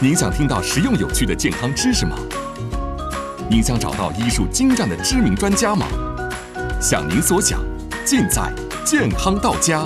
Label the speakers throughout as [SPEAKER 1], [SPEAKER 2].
[SPEAKER 1] 您想听到实用有趣的健康知识吗？您想找到医术精湛的知名专家吗？想您所想，尽在健康到家。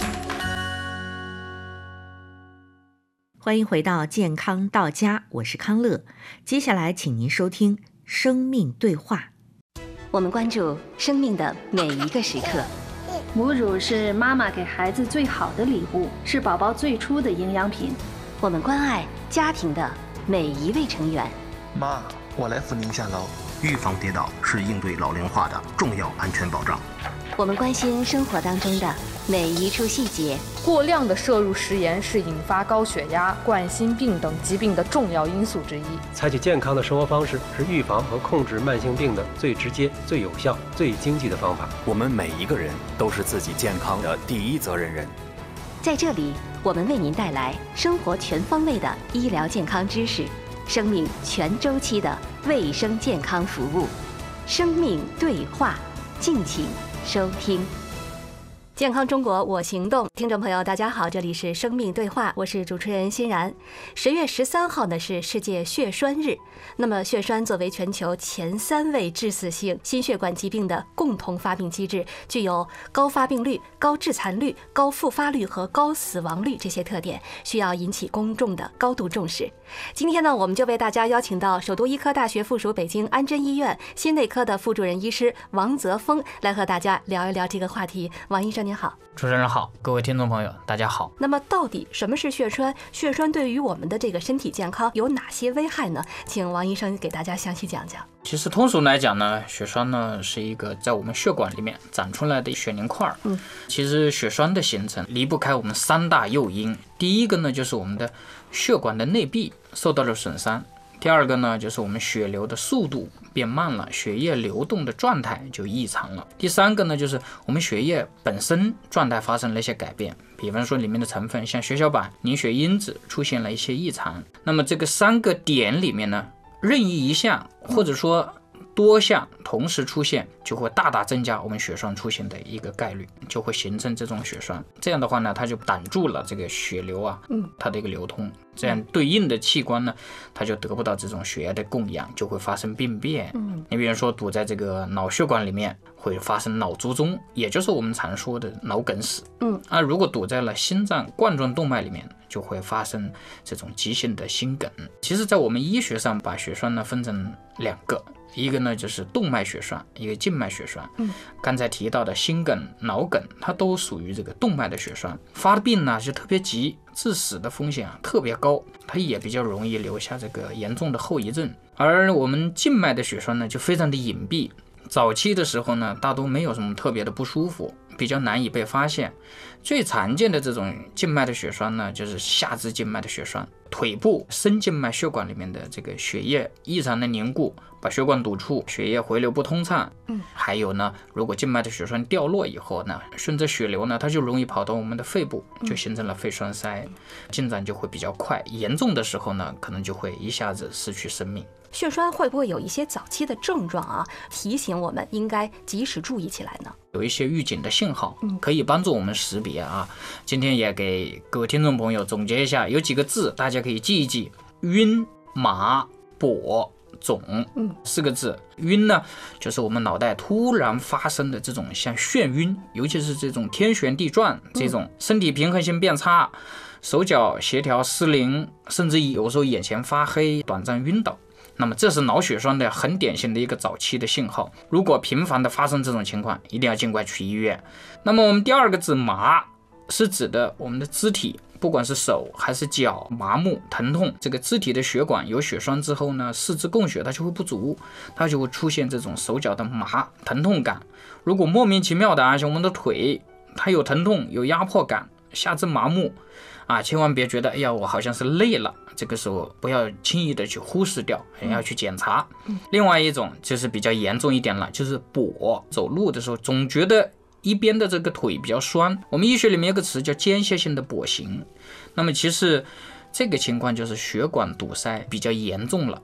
[SPEAKER 2] 欢迎回到健康到家，我是康乐。接下来请您收听生命对话。
[SPEAKER 3] 我们关注生命的每一个时刻。
[SPEAKER 4] 母乳是妈妈给孩子最好的礼物，是宝宝最初的营养品。
[SPEAKER 3] 我们关爱家庭的每一位成员。
[SPEAKER 5] 妈，我来扶您下楼。预防跌倒是应对老龄化的重要安全保障。
[SPEAKER 3] 我们关心生活当中的每一处细节。
[SPEAKER 6] 过量的摄入食盐是引发高血压、冠心病等疾病的重要因素之一。
[SPEAKER 7] 采取健康的生活方式是预防和控制慢性病的最直接、最有效、最经济的方法。
[SPEAKER 8] 我们每一个人都是自己健康的第一责任人。
[SPEAKER 3] 在这里，我们为您带来生活全方位的医疗健康知识，生命全周期的卫生健康服务。生命对话，敬请收听。健康中国我行动，听众朋友大家好，这里是生命对话，我是主持人欣然。10月13号呢是世界血栓日。那么血栓作为全球前3位致死性心血管疾病的共同发病机制，具有高发病率、高致残率、高复发率和高死亡率这些特点，需要引起公众的高度重视。今天呢，我们就为大家邀请到首都医科大学附属北京安贞医院心内科的副主任医师王泽峰来和大家聊一聊这个话题。王医生您好。
[SPEAKER 9] 主持人好，各位听众朋友大家好。
[SPEAKER 3] 那么到底什么是血栓？血栓对于我们的这个身体健康有哪些危害呢？请王医生给大家详细讲讲。
[SPEAKER 9] 其实通俗来讲呢，血栓呢是一个在我们血管里面长出来的血凝块。其实血栓的形成离不开我们3大诱因。第一个呢就是我们的血管的内壁受到了损伤。第二个呢，就是我们血流的速度变慢了，血液流动的状态就异常了。第三个呢，就是我们血液本身状态发生了一些改变，比方说里面的成分像血小板、凝血因子出现了一些异常。那么这个3个点里面呢，任意一项或者说多项同时出现，就会大大增加我们血栓出现的一个概率，就会形成这种血栓。这样的话呢，它就挡住了这个血流啊，它的一个流通，这样对应的器官呢，它就得不到这种血液的供氧，就会发生病变。你比如说堵在这个脑血管里面，会发生脑卒中，也就是我们常说的脑梗死。如果堵在了心脏冠状动脉里面，就会发生这种急性的心梗。其实在我们医学上把血栓呢分成2个，一个呢就是动脉血栓，一个静脉血栓。刚才提到的心梗、脑梗，它都属于这个动脉的血栓，发病呢就特别急，致死的风险特别高，它也比较容易留下这个严重的后遗症。而我们静脉的血栓呢就非常的隐蔽，早期的时候呢大多没有什么特别的不舒服，比较难以被发现。最常见的这种静脉的血栓呢，就是下肢静脉的血栓，腿部深静脉血管里面的这个血液异常的凝固，把血管堵住，血液回流不通畅。还有呢，如果静脉的血栓掉落以后呢，顺着血流呢，它就容易跑到我们的肺部，就形成了肺栓塞，进展就会比较快，严重的时候呢，可能就会一下子失去生命。
[SPEAKER 3] 血栓会不会有一些早期的症状啊，提醒我们应该及时注意起来呢？
[SPEAKER 9] 有一些预警的信号，可以帮助我们识别啊。今天也给各位听众朋友总结一下，有几个字大家可以记一记：晕、麻、跛、肿，4个字。晕呢，就是我们脑袋突然发生的这种像眩晕，尤其是这种天旋地转，这种身体平衡性变差，手脚协调失灵，甚至有时候眼前发黑，短暂晕倒。那么这是脑血栓的很典型的一个早期的信号，如果频繁的发生这种情况，一定要尽快去医院。那么我们第2个字麻，是指的我们的肢体，不管是手还是脚麻木疼痛，这个肢体的血管有血栓之后呢，四肢供血它就会不足，它就会出现这种手脚的麻疼痛感。如果莫名其妙的像我们的腿它有疼痛有压迫感，下肢麻木千万别觉得哎呀我好像是累了，这个时候不要轻易的去忽视掉，要去检查。另外一种就是比较严重一点了，就是跛，走路的时候总觉得一边的这个腿比较酸，我们医学里面有个词叫间歇性的跛行。那么其实这个情况就是血管堵塞比较严重了，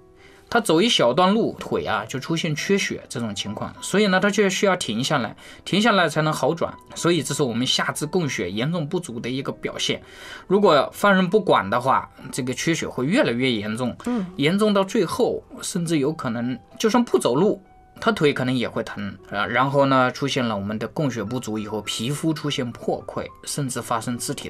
[SPEAKER 9] 他走一小段路，腿啊就出现缺血这种情况，所以呢他就需要停下来才能好转。所以这是我们下肢供血严重不足的一个表现。如果放任不管的话，这个缺血会越来越严重，严重到最后甚至有可能就算不走路，他腿可能也会疼然后呢出现了我们的供血不足以后，皮肤出现破溃，甚至发生肢体